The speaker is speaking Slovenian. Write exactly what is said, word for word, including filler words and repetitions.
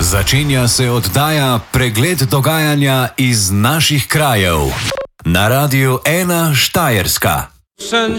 Začenja se oddaja Pregled dogajanja iz naših krajev na Radiu ena Štajerska.